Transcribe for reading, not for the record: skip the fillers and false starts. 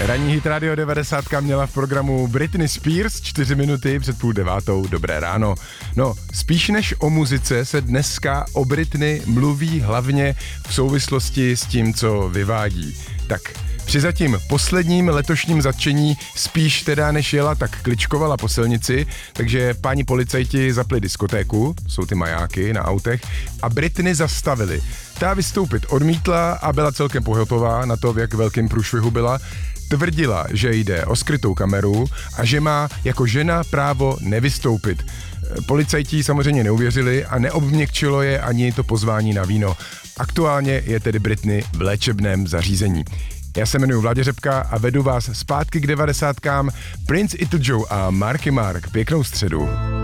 Ranní hit Radio 90 měla v programu Britney Spears 4 minuty před 8:30. Dobré ráno. No, spíš než o muzice se dneska o Britney mluví hlavně v souvislosti s tím, co vyvádí. Tak při zatím posledním letošním zatčení spíš teda než jela, tak kličkovala po silnici, takže páni policajti zapli diskotéku, jsou ty majáky na autech, a Britney zastavili. Ta vystoupit odmítla a byla celkem pohotová na to, v jak velkým průšvihu byla. Tvrdila, že jde o skrytou kameru a že má jako žena právo nevystoupit. Policajti samozřejmě neuvěřili a neobměkčilo je ani to pozvání na víno. Aktuálně je tedy Britney v léčebném zařízení. Já se jmenuji Vláďa Řepka a vedu vás zpátky k 90kám. Prince, Little Joe a Marky Mark. Pěknou středu.